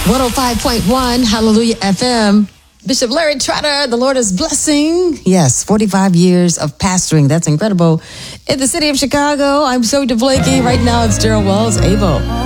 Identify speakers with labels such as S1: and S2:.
S1: 105.1 Hallelujah FM. Bishop Larry Trotter, the Lord is blessing. Yes, 45 years of pastoring. That's incredible. In the city of Chicago, I'm Sophie DeBlakey. Right now, it's Gerald Wells, Able.